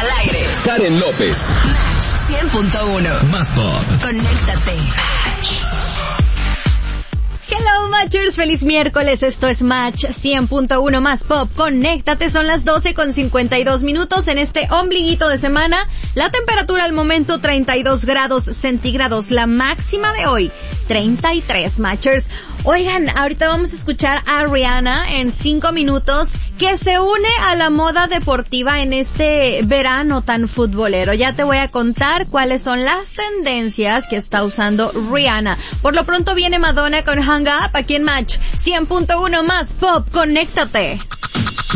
Al aire. Karen López. Match 100.1. Más pop. Conéctate. Hello Matchers, feliz miércoles, esto es Match 100.1 más pop, conéctate, son las 12:52 en este ombliguito de semana, la temperatura al momento 32 grados centígrados, la máxima de hoy 33 Matchers. Oigan, ahorita vamos a escuchar a Rihanna en 5 minutos, que se une a la moda deportiva en este verano tan futbolero. Ya te voy a contar cuáles son las tendencias que está usando Rihanna. Por lo pronto viene Madonna con Hang Up aquí en Match 100.1 más pop, conéctate.